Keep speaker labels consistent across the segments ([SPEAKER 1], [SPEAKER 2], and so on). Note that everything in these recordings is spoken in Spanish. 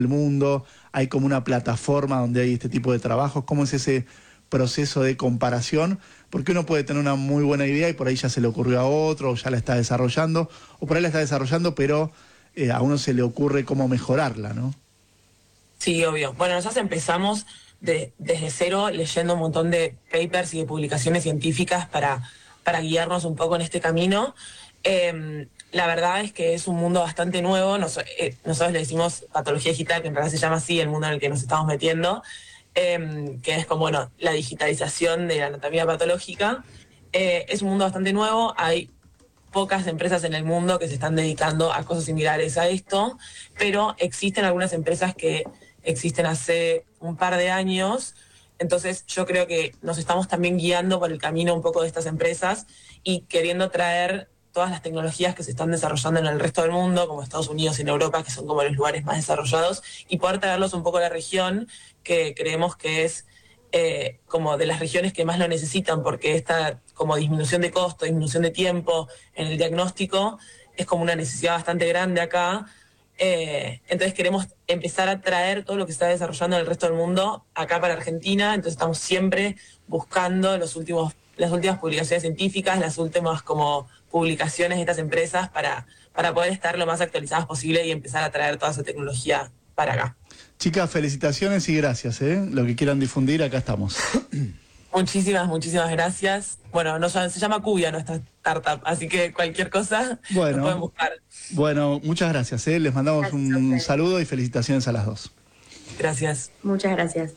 [SPEAKER 1] el mundo, hay como una plataforma donde hay este tipo de trabajos. ¿Cómo es ese proceso de comparación? Porque uno puede tener una muy buena idea y por ahí ya se le ocurrió a otro, o ya la está desarrollando, o por ahí la está desarrollando, pero a uno se le ocurre cómo mejorarla, ¿no?
[SPEAKER 2] Sí, obvio. Bueno, nosotros empezamos desde cero leyendo un montón de papers y de publicaciones científicas para guiarnos un poco en este camino. La verdad es que es un mundo bastante nuevo. Nosotros le decimos patología digital, que en realidad se llama así el mundo en el que nos estamos metiendo, que es como, bueno, la digitalización de la anatomía patológica. Es un mundo bastante nuevo. Hay pocas empresas en el mundo que se están dedicando a cosas similares a esto, pero existen algunas empresas que existen hace un par de años. Entonces yo creo que nos estamos también guiando por el camino un poco de estas empresas y queriendo traer todas las tecnologías que se están desarrollando en el resto del mundo, como Estados Unidos y en Europa, que son como los lugares más desarrollados, y poder traerlos un poco a la región, que creemos que es como de las regiones que más lo necesitan, porque esta como disminución de costo, disminución de tiempo en el diagnóstico es como una necesidad bastante grande acá. Entonces queremos empezar a traer todo lo que se está desarrollando en el resto del mundo acá para Argentina. Entonces estamos siempre buscando las últimas publicaciones científicas, las últimas como publicaciones de estas empresas para poder estar lo más actualizadas posible y empezar a traer toda esa tecnología para acá.
[SPEAKER 1] Chicas, felicitaciones y gracias, ¿eh? Lo que quieran difundir, acá estamos.
[SPEAKER 2] Muchísimas gracias. Bueno, se llama Cubia nuestra startup, así que cualquier cosa nos pueden buscar.
[SPEAKER 1] Bueno, muchas gracias, ¿eh? Les mandamos un saludo y felicitaciones a las dos.
[SPEAKER 2] Gracias.
[SPEAKER 3] Muchas gracias.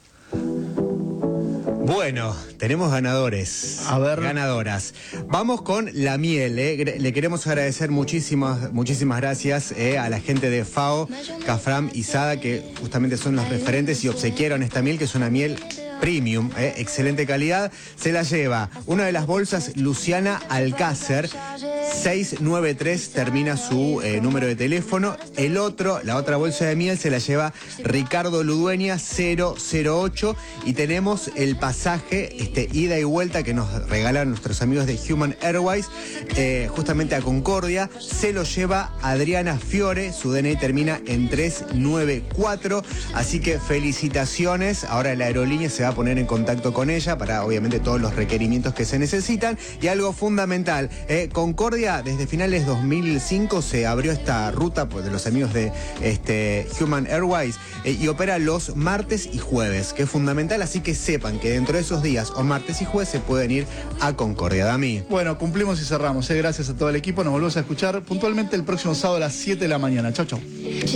[SPEAKER 4] Bueno, tenemos ganadores.
[SPEAKER 1] A ver.
[SPEAKER 4] Ganadoras. Vamos con la miel, ¿eh? Le queremos agradecer muchísimas gracias a la gente de FAO, CAFRAM y SADA, que justamente son los referentes y obsequiaron esta miel, que es una miel premium, excelente calidad. Se la lleva una de las bolsas, Luciana Alcácer, 693 termina su número de teléfono. La otra bolsa de miel se la lleva Ricardo Ludueña, 008. Y tenemos el pasaje ida y vuelta que nos regalan nuestros amigos de Human Airways, justamente a Concordia. Se lo lleva Adriana Fiore, su DNI termina en 394. Así que felicitaciones. Ahora la aerolínea se va a poner en contacto con ella para obviamente todos los requerimientos que se necesitan. Y algo fundamental, Concordia desde finales 2005 se abrió esta ruta de los amigos de Human Airways y opera los martes y jueves, que es fundamental, así que sepan que dentro de esos días o martes y jueves se pueden ir a Concordia. Dami.
[SPEAKER 1] Bueno, cumplimos y cerramos, gracias a todo el equipo, nos volvemos a escuchar puntualmente el próximo sábado a las 7 de la mañana. Chau, chau.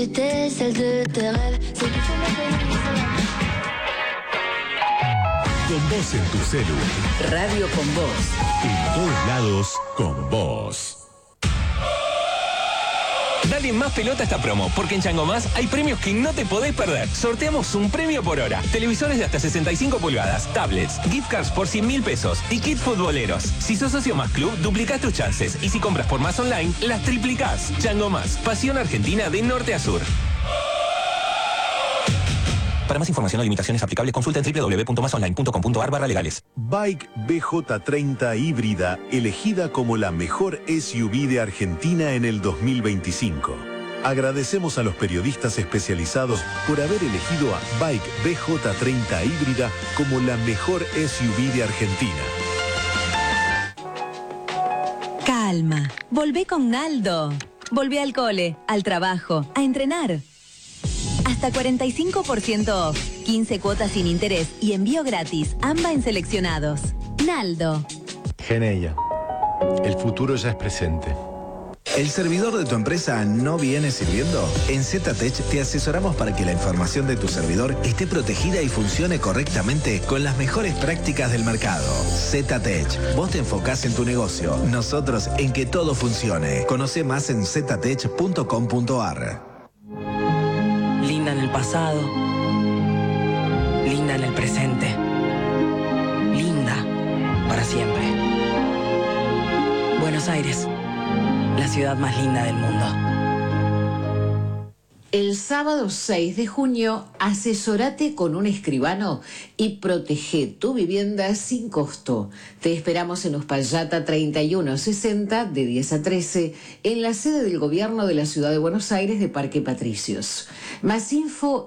[SPEAKER 5] Con vos en tu celu.
[SPEAKER 6] Radio con vos.
[SPEAKER 5] En todos lados, con vos.
[SPEAKER 7] Dale más pelota a esta promo, porque en Chango Más hay premios que no te podés perder. Sorteamos un premio por hora. Televisores de hasta 65 pulgadas, tablets, gift cards por 100.000 pesos y kits futboleros. Si sos socio Más Club, duplicás tus chances. Y si compras por Más Online, las triplicás. Chango Más, pasión argentina de norte a sur. Para más información o limitaciones aplicables, consulta en www.masonline.com.ar/legales.
[SPEAKER 5] Bike BJ30 híbrida, elegida como la mejor SUV de Argentina en el 2025. Agradecemos a los periodistas especializados por haber elegido a Bike BJ30 híbrida como la mejor SUV de Argentina.
[SPEAKER 8] Calma, volvé con Naldo. Volvé al cole, al trabajo, a entrenar. Hasta 45% off, 15 cuotas sin interés y envío gratis, AMBA en seleccionados. Naldo.
[SPEAKER 9] Geneia. El futuro ya es presente.
[SPEAKER 10] ¿El servidor de tu empresa no viene sirviendo? En ZTech te asesoramos para que la información de tu servidor esté protegida y funcione correctamente con las mejores prácticas del mercado. ZTech. Vos te enfocás en tu negocio, nosotros en que todo funcione. Conoce más en ztech.com.ar.
[SPEAKER 11] Linda en el pasado, linda en el presente, linda para siempre. Buenos Aires, la ciudad más linda del mundo.
[SPEAKER 3] El sábado 6 de junio, asesórate con un escribano y protege tu vivienda sin costo. Te esperamos en Uspallata 3160 de 10 a 13 en la sede del Gobierno de la Ciudad de Buenos Aires de Parque Patricios. Más info